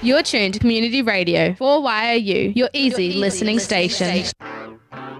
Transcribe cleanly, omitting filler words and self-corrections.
You're tuned to Community Radio 4YOU, your easy listening station.